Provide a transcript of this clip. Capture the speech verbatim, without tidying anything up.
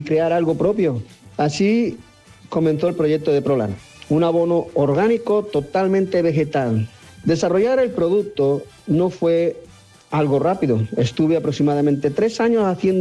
crear algo propio. Así comenzó el proyecto de Prolan, un abono orgánico totalmente vegetal. Desarrollar el producto no fue algo rápido. Estuve aproximadamente tres años haciendo